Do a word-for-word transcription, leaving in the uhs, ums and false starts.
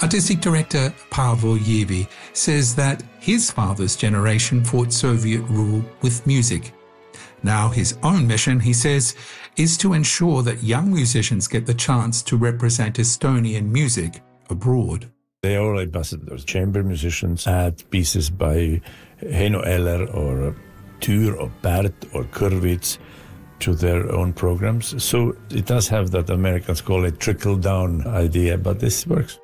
Artistic director Pavel Yevi says that his father's generation fought Soviet rule with music. Now his own mission, he says, is to ensure that young musicians get the chance to represent Estonian music abroad. They are ambassadors, chamber musicians, add pieces by Heino Eller or Tür or Bert or Kurvitz to their own programs. So it does have that Americans call it trickle-down idea, but this works.